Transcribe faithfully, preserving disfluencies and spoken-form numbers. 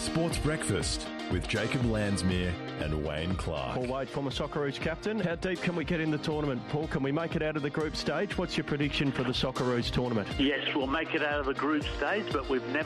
Sports Breakfast with Jacob Landsmere and Wayne Clark. Paul Wade, former Socceroos captain. How deep can we get in the tournament, Paul? Can we make it out of the group stage? What's your prediction for the Socceroos tournament? Yes, we'll make it out of the group stage, but we've never